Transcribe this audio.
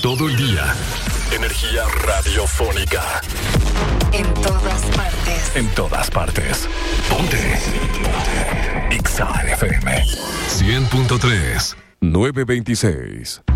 todo el día. Energía radiofónica. En todas partes. En todas partes. Ponte. Ponte. Exa FM 100.3 926.